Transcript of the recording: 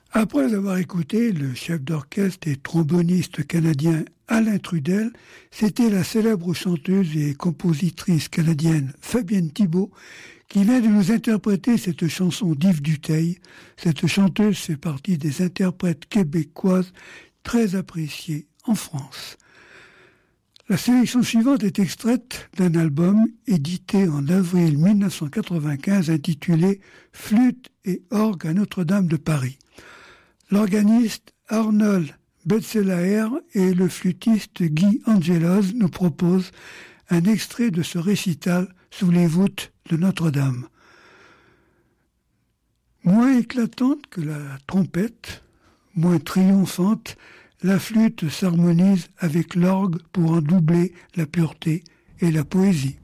Après avoir écouté le chef d'orchestre et tromboniste canadien Alain Trudel, c'était la célèbre chanteuse et compositrice canadienne Fabienne Thibault qui vient de nous interpréter cette chanson d'Yves Dutheil. Cette chanteuse fait partie des interprètes québécoises très appréciées en France. La sélection suivante est extraite d'un album édité en avril 1995 intitulé « Flûte et orgue à Notre-Dame de Paris ». L'organiste Arnold Betzelaer et le flûtiste Guy Angelos nous proposent un extrait de ce récital sous les voûtes de Notre-Dame. Moins éclatante que la trompette, moins triomphante, la flûte s'harmonise avec l'orgue pour en doubler la pureté et la poésie.